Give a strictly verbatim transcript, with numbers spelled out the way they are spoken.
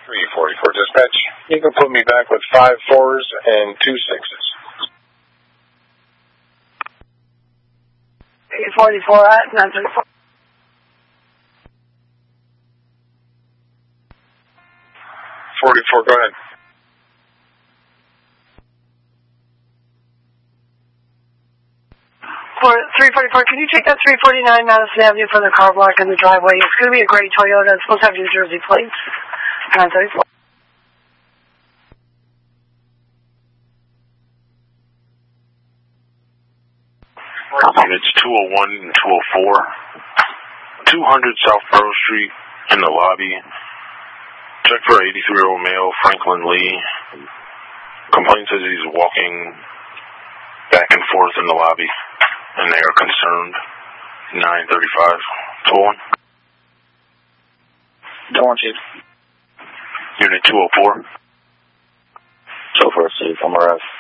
three forty-four dispatch. You can put me back with five fours and two sixes. eight forty-four at nine thirty-four. forty-four, go ahead. For three forty-four, can you take that three forty-nine Madison Avenue from the car block in the driveway? It's going to be a gray Toyota. It's supposed to have New Jersey plates. nine thirty-four. Units two oh one and two oh four. two hundred South Borough Street in the lobby. Check for eighty-three-year-old male, Franklin Lee. Complaint says he's walking back and forth in the lobby, and they are concerned. nine thirty-five. two oh one. Don't want you. Unit two oh four. So far, safe. I'm arrested.